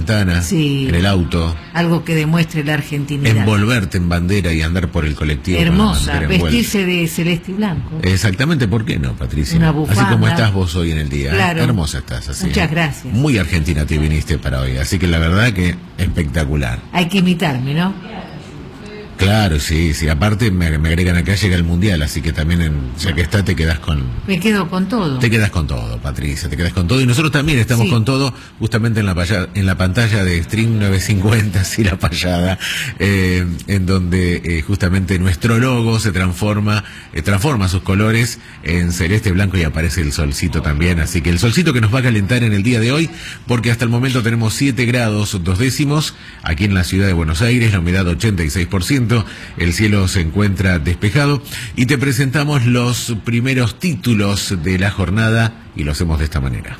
ventana, sí, en el auto. Algo que demuestre la argentinidad. Envolverte en bandera y andar por el colectivo. Hermosa, vestirse de celeste y blanco. Exactamente, ¿por qué no, Patricia? Una bufanda. Así como estás vos hoy en el día. Claro. Hermosa estás, así. Muchas gracias. Muy argentina te viniste para hoy, así que la verdad que espectacular. Hay que imitarme, ¿no? Claro, sí, sí. Aparte me agregan acá, llega el Mundial, así que también, ya que está, te quedas con... Me quedo con todo. Te quedas con todo, Patricia, te quedas con todo. Y nosotros también estamos con todo, justamente en la pantalla de Stream 950, sí, la payada, en donde justamente nuestro logo se transforma sus colores en celeste, blanco, y aparece el solcito también. Así que el solcito que nos va a calentar en el día de hoy, porque hasta el momento tenemos 7 grados 2 décimos aquí en la ciudad de Buenos Aires, la humedad 86%. El cielo se encuentra despejado y te presentamos los primeros títulos de la jornada y lo hacemos de esta manera.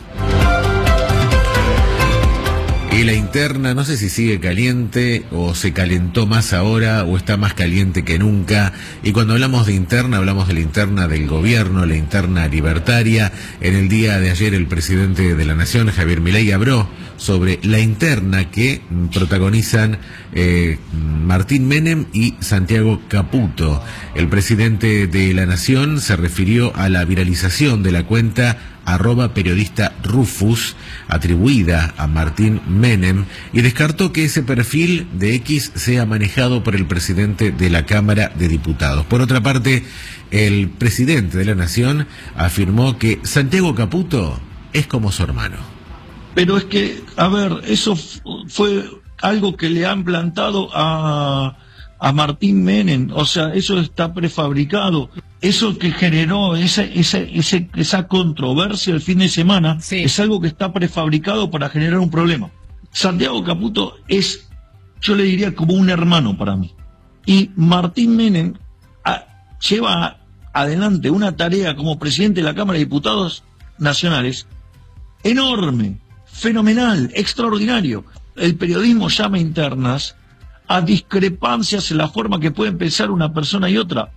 Y la interna, no sé si sigue caliente o se calentó más ahora o está más caliente que nunca. Y cuando hablamos de interna, hablamos de la interna del gobierno, la interna libertaria. En el día de ayer el presidente de la Nación, Javier Milei, habló sobre la interna que protagonizan Martín Menem y Santiago Caputo. El presidente de la Nación se refirió a la viralización de la cuenta @periodista Rufus, atribuida a Martín Menem, y descartó que ese perfil de X sea manejado por el presidente de la Cámara de Diputados. Por otra parte, el presidente de la Nación afirmó que Santiago Caputo es como su hermano. Pero es que, a ver, eso fue algo que le han plantado a Martín Menem, o sea, eso está prefabricado. Eso que generó esa controversia el fin de semana, sí, es algo que está prefabricado para generar un problema. Santiago Caputo es, yo le diría, como un hermano para mí. Y Martín Menem lleva adelante una tarea como presidente de la Cámara de Diputados Nacionales enorme, fenomenal, extraordinario. El periodismo llama internas a discrepancias en la forma que pueden pensar una persona y otra.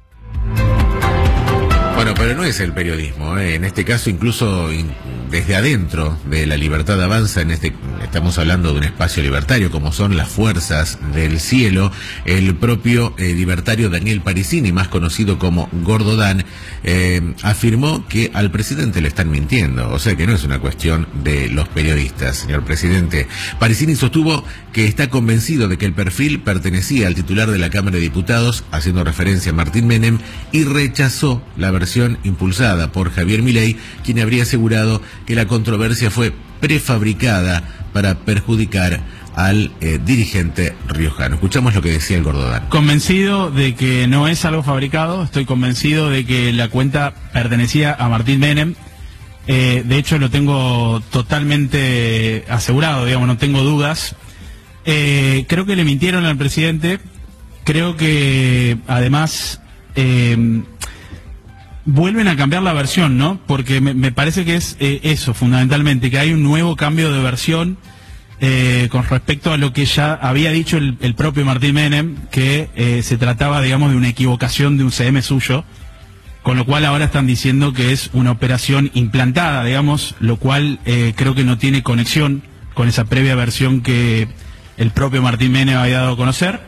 Bueno, pero no es el periodismo, en este caso incluso desde adentro de La Libertad Avanza, estamos hablando de un espacio libertario como son las Fuerzas del Cielo. El propio libertario Daniel Parisini, más conocido como Gordo Dan, afirmó que al presidente le están mintiendo, o sea que no es una cuestión de los periodistas, señor presidente. Parisini sostuvo que está convencido de que el perfil pertenecía al titular de la Cámara de Diputados, haciendo referencia a Martín Menem, y rechazó la versión impulsada por Javier Milei, quien habría asegurado que la controversia fue prefabricada para perjudicar al dirigente riojano. Escuchamos lo que decía el Gordodán. Convencido de que no es algo fabricado, estoy convencido de que la cuenta pertenecía a Martín Menem. De hecho lo tengo totalmente asegurado, digamos, no tengo dudas. Creo que le mintieron al presidente. Creo que además vuelven a cambiar la versión, ¿no? Porque me parece que es eso, fundamentalmente, que hay un nuevo cambio de versión con respecto a lo que ya había dicho el propio Martín Menem, que se trataba, digamos, de una equivocación de un CM suyo, con lo cual ahora están diciendo que es una operación implantada, digamos, lo cual creo que no tiene conexión con esa previa versión que el propio Martín Menem había dado a conocer.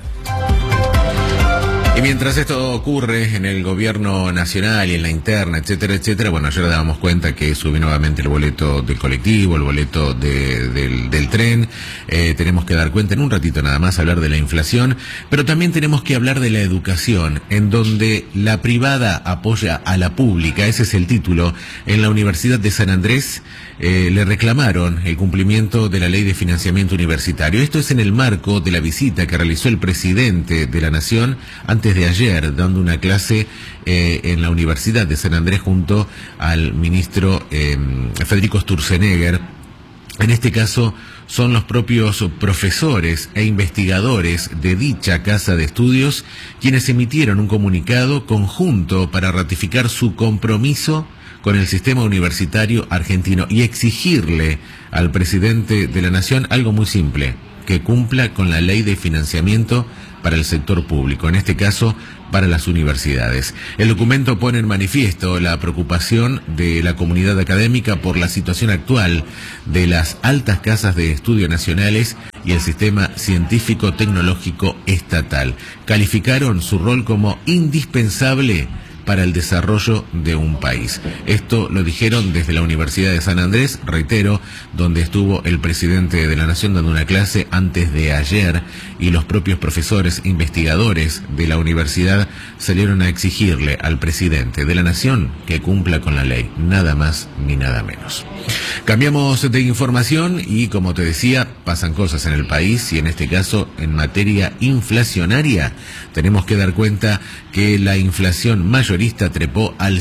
Y mientras esto ocurre en el gobierno nacional y en la interna, etcétera, etcétera, bueno, ayer dábamos cuenta que subió nuevamente el boleto del colectivo, el boleto del tren. Tenemos que dar cuenta en un ratito nada más, hablar de la inflación, pero también tenemos que hablar de la educación, en donde la privada apoya a la pública. Ese es el título. En la Universidad de San Andrés le reclamaron el cumplimiento de la ley de financiamiento universitario. Esto es en el marco de la visita que realizó el presidente de la Nación antes de ayer, dando una clase en la Universidad de San Andrés junto al ministro Federico Sturzenegger. En este caso son los propios profesores e investigadores de dicha casa de estudios quienes emitieron un comunicado conjunto para ratificar su compromiso con el sistema universitario argentino y exigirle al presidente de la Nación algo muy simple: que cumpla con la ley de financiamiento para el sector público, en este caso para las universidades. El documento pone en manifiesto la preocupación de la comunidad académica por la situación actual de las altas casas de estudio nacionales y el sistema científico-tecnológico estatal. Calificaron su rol como indispensable para el desarrollo de un país. Esto lo dijeron desde la Universidad de San Andrés, reitero, donde estuvo el presidente de la Nación dando una clase antes de ayer, y los propios profesores investigadores de la universidad salieron a exigirle al presidente de la Nación que cumpla con la ley, nada más ni nada menos. Cambiamos de información y, como te decía, pasan cosas en el país y en este caso en materia inflacionaria tenemos que dar cuenta que la inflación mayorista trepó al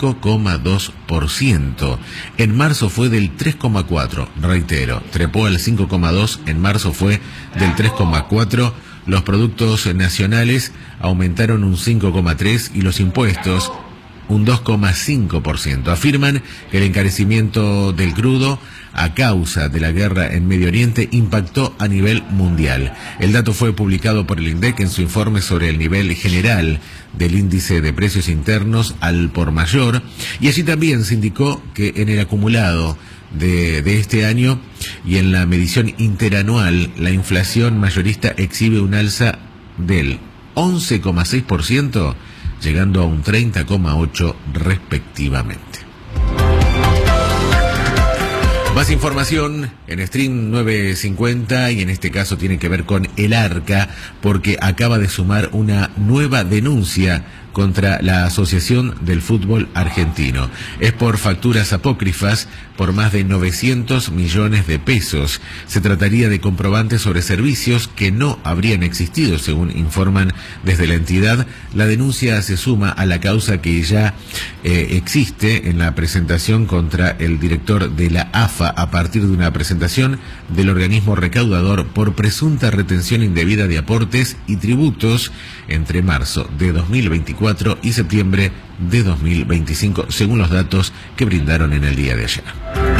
5,2%. En marzo fue del 3,4%, reitero, trepó al 5,2%, en marzo fue del 3,4%. Los productos nacionales aumentaron un 5,3% y los impuestos un 2,5%. Afirman que el encarecimiento del crudo a causa de la guerra en Medio Oriente impactó a nivel mundial. El dato fue publicado por el INDEC en su informe sobre el nivel general del índice de precios internos al por mayor, y allí también se indicó que en el acumulado de este año y en la medición interanual, la inflación mayorista exhibe un alza del 11,6%, llegando a un 30,8% respectivamente. Más información en Stream 950 y en este caso tiene que ver con el Arca, porque acaba de sumar una nueva denuncia contra la Asociación del Fútbol Argentino. Es por facturas apócrifas por más de 900 millones de pesos. Se trataría de comprobantes sobre servicios que no habrían existido, según informan desde la entidad. La denuncia se suma a la causa que ya existe en la presentación contra el director de la AFA a partir de una presentación del organismo recaudador por presunta retención indebida de aportes y tributos entre marzo de 2024 y septiembre de 2025, según los datos que brindaron en el día de ayer.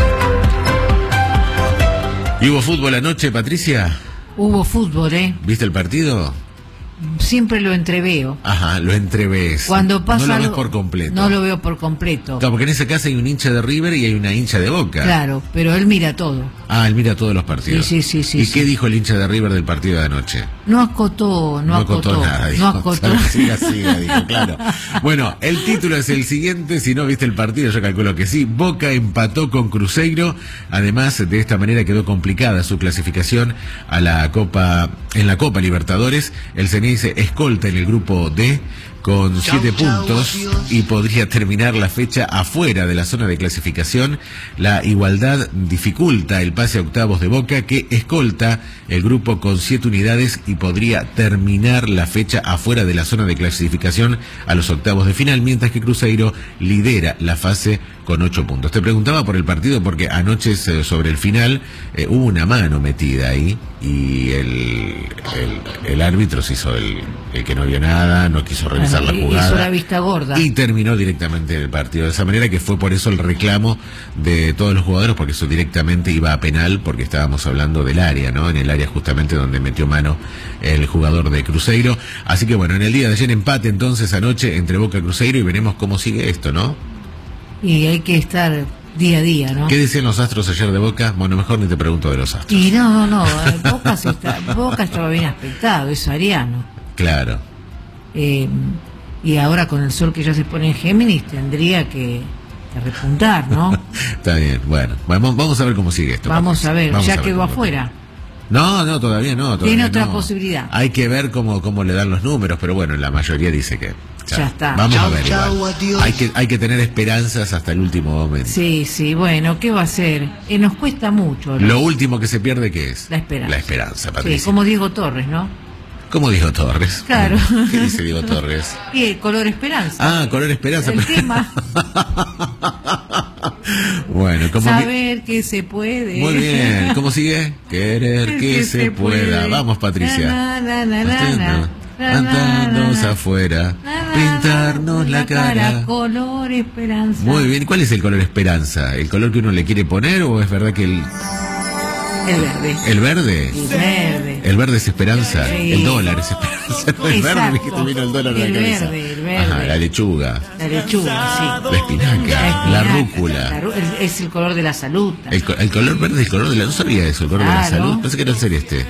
¿Y hubo fútbol anoche, Patricia? Hubo fútbol, ¿Viste el partido? Siempre lo entreveo. Ajá, lo entreves. Cuando pasa no lo ves por completo. No lo veo por completo. Claro, porque en esa casa hay un hincha de River y hay una hincha de Boca. Claro, pero él mira todo. Ah, él mira todos los partidos. Sí. ¿Y qué dijo el hincha de River del partido de anoche? No acotó nada. Dijo. No acotó. Siga, dijo, claro. Bueno, el título es el siguiente. Si no viste el partido, yo calculo que sí. Boca empató con Cruzeiro. Además, de esta manera quedó complicada su clasificación a la Copa Libertadores. El Ceneice escolta en el grupo D con 7 puntos y podría terminar la fecha afuera de la zona de clasificación. La igualdad dificulta el pase a octavos de Boca, que escolta el grupo con 7 unidades y podría terminar la fecha afuera de la zona de clasificación a los octavos de final, mientras que Cruzeiro lidera la fase con 8 puntos. Te preguntaba por el partido porque anoche sobre el final hubo una mano metida ahí y el árbitro se hizo el que no vio nada, no quiso revisar la jugada. Hizo la vista gorda. Y terminó directamente el partido. De esa manera que fue por eso el reclamo de todos los jugadores, porque eso directamente iba a penal, porque estábamos hablando del área, ¿no? En el área justamente donde metió mano el jugador de Cruzeiro. Así que bueno, en el día de ayer empate entonces anoche entre Boca y Cruzeiro y veremos cómo sigue esto, ¿no? Y hay que estar día a día, ¿no? ¿Qué decían los astros ayer de Boca? Bueno, mejor ni te pregunto de los astros. Y no. Boca estaba bien aspectado, es ariano. Claro. Y ahora con el sol que ya se pone en Géminis tendría que repuntar, ¿no? Está bien, bueno, vamos a ver cómo sigue esto. Vamos a ver, ya quedó afuera. No, todavía no. Tiene otra posibilidad. Hay que ver cómo le dan los números, pero bueno, la mayoría dice que ya está. Vamos a ver igual. Hay que tener esperanzas hasta el último momento. Sí, bueno, ¿qué va a ser? Nos cuesta mucho. Lo último que se pierde, ¿qué es? La esperanza. La esperanza, Patricia. Sí, como Diego Torres, ¿no? ¿Cómo dijo Torres? Claro. ¿Qué dice Diego Torres? Y color esperanza. Ah, color esperanza. El tema. Bueno, ¿cómo saber que se puede. Muy bien. ¿Cómo sigue? Querer que se pueda. Vamos, Patricia. Andándonos afuera, pintarnos la cara. Color esperanza. Muy bien. ¿Cuál es el color esperanza? ¿El color que uno le quiere poner o es verdad que el... El verde. ¿El verde? El verde. El verde es esperanza, Sí. el dólar es esperanza. No, el verde, Exacto. que te vino el dólar a la El cabeza. verde, el verde. Ajá, la lechuga, La lechuga, sí. la espinaca, la rúcula. Es el color de la salud. El color verde es el color de la... No sabía eso, el color de la Claro. salud. Pensé que era el celeste.